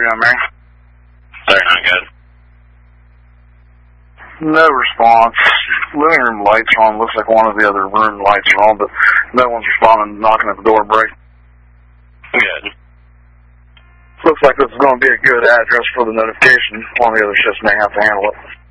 39, Mary. 39, good. No response. Living room lights are on. Looks like one of the other room lights are on, but no one's responding, knocking at the door break. Good. Looks like this is going to be a good address for the notification. One of the other shifts may have to handle it.